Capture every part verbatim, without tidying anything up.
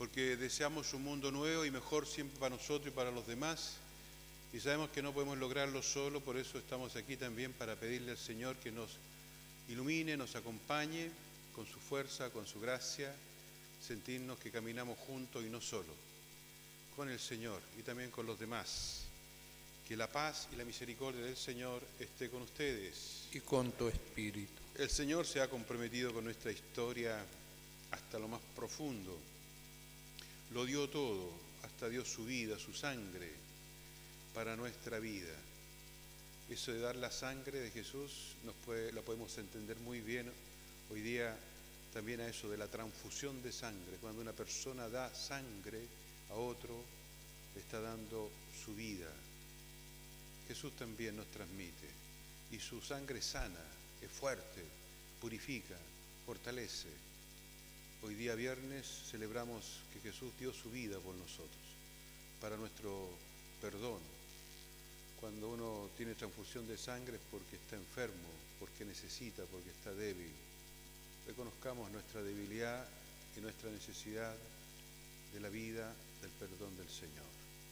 porque deseamos un mundo nuevo y mejor siempre para nosotros y para los demás, y sabemos que no podemos lograrlo solo, por eso estamos aquí también para pedirle al Señor que nos ilumine, nos acompañe con su fuerza, con su gracia, sentirnos que caminamos juntos y no solo, con el Señor y también con los demás. Que la paz y la misericordia del Señor esté con ustedes. Y con tu espíritu. El Señor se ha comprometido con nuestra historia hasta lo más profundo. Lo dio todo, hasta dio su vida, su sangre, para nuestra vida. Eso de dar la sangre de Jesús nos puede, la podemos entender muy bien hoy día también a eso de la transfusión de sangre. Cuando una persona da sangre a otro, está dando su vida. Jesús también nos transmite, y su sangre sana, es fuerte, purifica, fortalece. Hoy día viernes celebramos que Jesús dio su vida por nosotros, para nuestro perdón. Cuando uno tiene transfusión de sangre es porque está enfermo, porque necesita, porque está débil. Reconozcamos nuestra debilidad y nuestra necesidad de la vida, del perdón del Señor.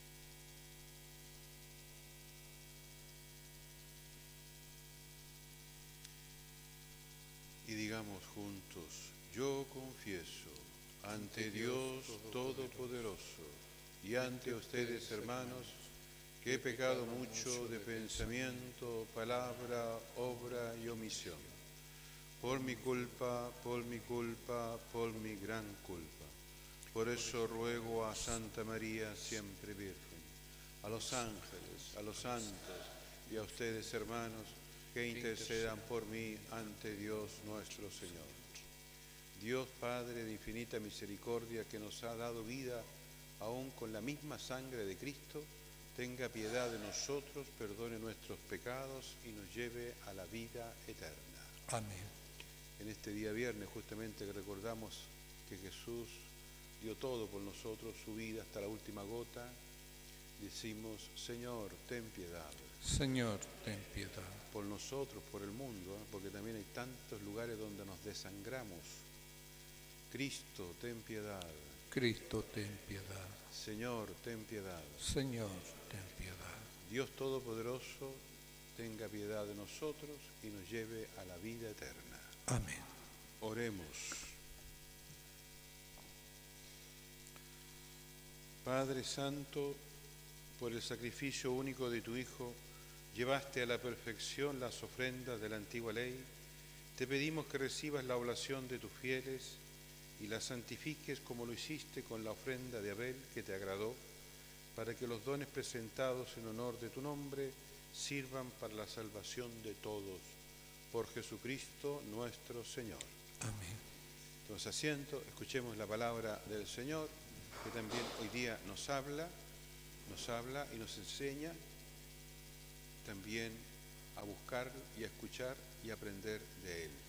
Y digamos juntos: yo confieso ante Dios Todopoderoso y ante ustedes, hermanos, que he pecado mucho de pensamiento, palabra, obra y omisión. Por mi culpa, por mi culpa, por mi gran culpa. Por eso ruego a Santa María, siempre Virgen, a los ángeles, a los santos y a ustedes, hermanos, que intercedan por mí ante Dios nuestro Señor. Dios Padre de infinita misericordia, que nos ha dado vida aún con la misma sangre de Cristo, tenga piedad de nosotros, perdone nuestros pecados y nos lleve a la vida eterna. Amén. En este día viernes, justamente, que recordamos que Jesús dio todo por nosotros, su vida hasta la última gota, decimos: Señor, ten piedad. Señor, ten piedad. Por nosotros, por el mundo, ¿eh? Porque también hay tantos lugares donde nos desangramos. Cristo, ten piedad. Cristo, ten piedad. Señor, ten piedad. Señor, ten piedad. Dios Todopoderoso, tenga piedad de nosotros y nos lleve a la vida eterna. Amén. Oremos. Padre Santo, por el sacrificio único de tu Hijo, llevaste a la perfección las ofrendas de la antigua ley. Te pedimos que recibas la oblación de tus fieles y la santifiques como lo hiciste con la ofrenda de Abel, que te agradó, para que los dones presentados en honor de tu nombre sirvan para la salvación de todos. Por Jesucristo nuestro Señor. Amén. Entonces, asiento, escuchemos la palabra del Señor, que también hoy día nos habla, nos habla y nos enseña también a buscar y a escuchar y aprender de Él.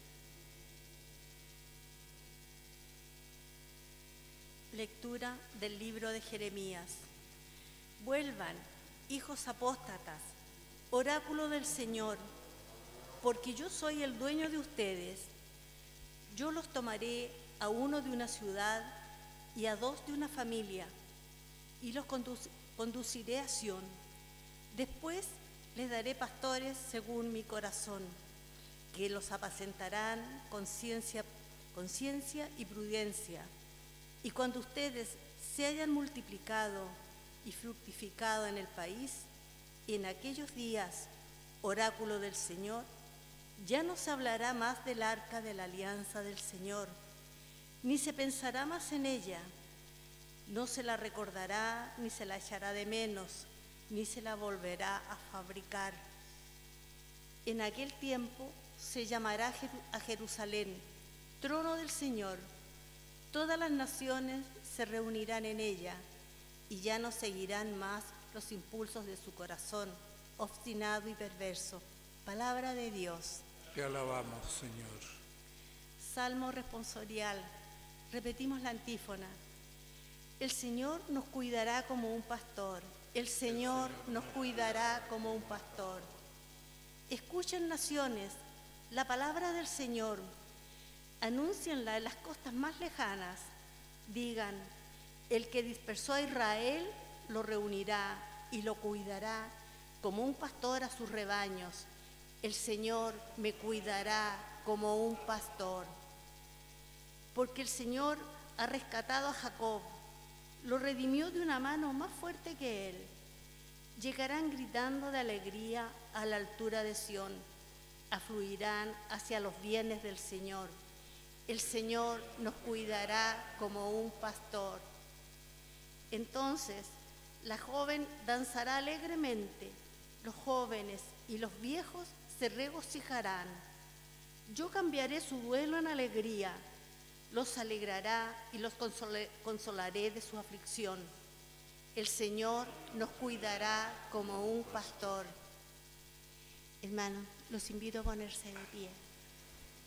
Lectura del libro de Jeremías. Vuelvan, hijos apóstatas, oráculo del Señor, porque yo soy el dueño de ustedes. Yo los tomaré a uno de una ciudad y a dos de una familia, y los conduc- conduciré a Sión. Después les daré pastores según mi corazón, que los apacentarán con ciencia, con ciencia y prudencia. Y cuando ustedes se hayan multiplicado y fructificado en el país, en aquellos días, oráculo del Señor, ya no se hablará más del arca de la alianza del Señor, ni se pensará más en ella. No se la recordará, ni se la echará de menos, ni se la volverá a fabricar. En aquel tiempo se llamará a Jerusalén trono del Señor. Todas las naciones se reunirán en ella, y ya no seguirán más los impulsos de su corazón, obstinado y perverso. Palabra de Dios. Te alabamos, Señor. Salmo responsorial. Repetimos la antífona. El Señor nos cuidará como un pastor. El Señor nos cuidará como un pastor. Escuchen, naciones, la palabra del Señor. Anúncienla en las costas más lejanas. Digan: El que dispersó a Israel lo reunirá y lo cuidará como un pastor a sus rebaños. El Señor me cuidará como un pastor. Porque el Señor ha rescatado a Jacob, lo redimió de una mano más fuerte que él. Llegarán gritando de alegría a la altura de Sión, afluirán hacia los bienes del Señor. El Señor nos cuidará como un pastor. Entonces la joven danzará alegremente, los jóvenes y los viejos se regocijarán. Yo cambiaré su duelo en alegría, los alegrará y los console- consolaré de su aflicción. El Señor nos cuidará como un pastor. Hermanos, los invito a ponerse de pie.